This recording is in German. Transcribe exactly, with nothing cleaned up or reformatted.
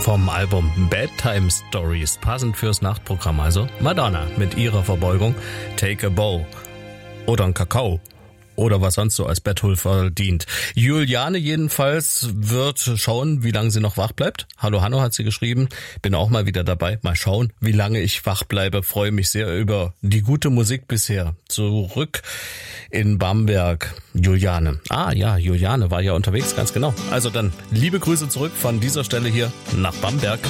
Vom Album Bedtime Stories, passend fürs Nachtprogramm also. Madonna mit ihrer Verbeugung Take a Bow oder ein Kakao oder was sonst so als Betthilfe dient. Juliane jedenfalls wird schauen, wie lange sie noch wach bleibt. Hallo Hanno hat sie geschrieben, bin auch mal wieder dabei. Mal schauen, wie lange ich wach bleibe. Freue mich sehr über die gute Musik bisher. Zurück in Bamberg. Juliane. Ah ja, Juliane war ja unterwegs, ganz genau. Also dann liebe Grüße zurück von dieser Stelle hier nach Bamberg.